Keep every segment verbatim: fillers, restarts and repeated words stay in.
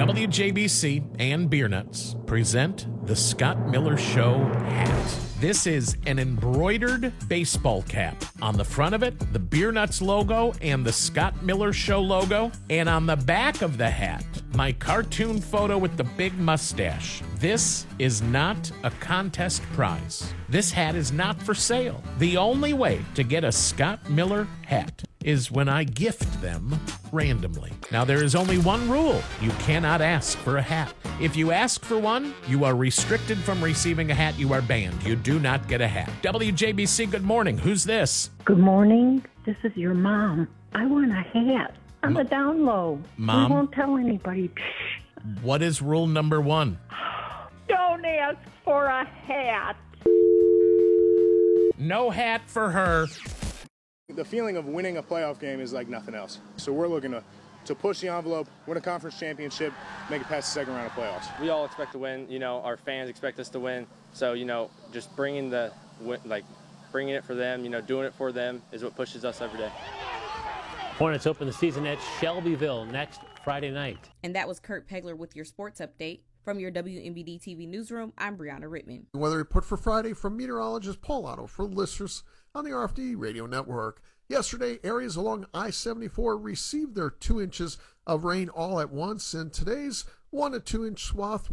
W J B C and Beer Nuts present the Scott Miller Show hat. This is an embroidered baseball cap. On the front of it, the Beer Nuts logo and the Scott Miller Show logo. And on the back of the hat, my cartoon photo with the big mustache. This is not a contest prize. This hat is not for sale. The only way to get a Scott Miller hat is when I gift them randomly. Now, there is only one rule. You cannot ask for a hat. If you ask for one, you are restricted from receiving a hat. You are banned. You do not get a hat. W J B C, good morning. Who's this? Good morning. This is your mom. I want a hat. I'm a down low. Mom? We won't tell anybody. What is rule number one? Don't ask for a hat. No hat for her. The feeling of winning a playoff game is like nothing else. So we're looking to, to push the envelope, win a conference championship, make it past the second round of playoffs. We all expect to win. You know, our fans expect us to win. So, you know, just bringing the, like, bringing it for them, you know, doing it for them is what pushes us every day. Hornets open the season at Shelbyville next Friday night. And that was Kurt Pegler with your sports update. From your W M B D T V newsroom, I'm Brianna Rittman. Weather report for Friday from meteorologist Paul Otto for listeners on the R F D Radio Network. Yesterday, areas along I seventy-four received their two inches of rain all at once, and today's one to two inch swath.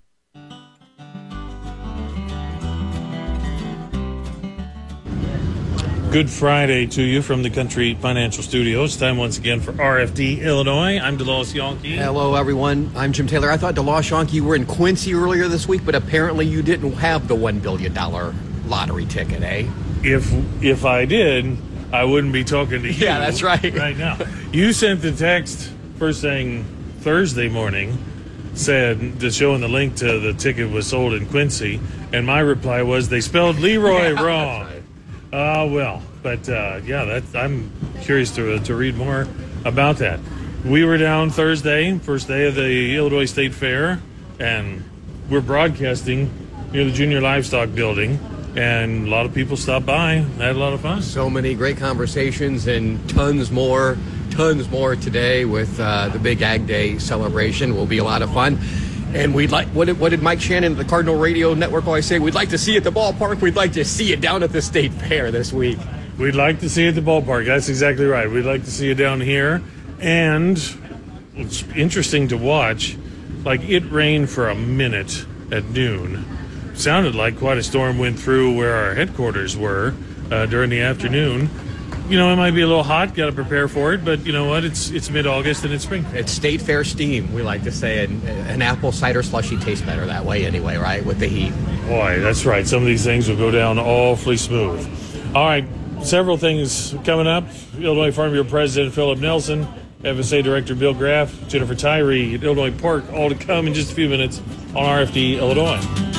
Good Friday to you from the Country Financial Studios. Time once again for R F D Illinois. I'm DeLoss Yonke. Hello, everyone. I'm Jim Taylor. I thought DeLoss Yonke, you were in Quincy earlier this week, but apparently you didn't have the one billion dollars lottery ticket, eh? If if I did, I wouldn't be talking to you. Yeah, that's right. Right now. You sent the text first thing Thursday morning, said the showing the link to the ticket was sold in Quincy, and my reply was they spelled Leroy yeah, wrong. That's right. Uh, well, but uh, yeah, that I'm curious to to read more about that. We were down Thursday, first day of the Illinois State Fair, and we're broadcasting near the Junior Livestock Building, and a lot of people stopped by. Had a lot of fun. So many great conversations and tons more, tons more today with uh, the big Ag Day celebration. Will be a lot of fun. And we'd like, what did, what did Mike Shannon of the Cardinal Radio Network always say? We'd like to see you at the ballpark. We'd like to see you down at the State Fair this week. We'd like to see you at the ballpark. That's exactly right. We'd like to see you down here. And it's interesting to watch. Like, it rained for a minute at noon. Sounded like quite a storm went through where our headquarters were uh, during the afternoon. You know, it might be a little hot. Got to prepare for it. But you know what? It's it's mid-August and it's spring. It's State Fair steam, we like to say. And an apple cider slushy tastes better that way anyway, right, with the heat. Boy, that's right. Some of these things will go down awfully smooth. All right, several things coming up. Illinois Farm Bureau President Philip Nelson, F S A Director Bill Graff, Jennifer Tyree, Illinois Park, all to come in just a few minutes on R F D Illinois.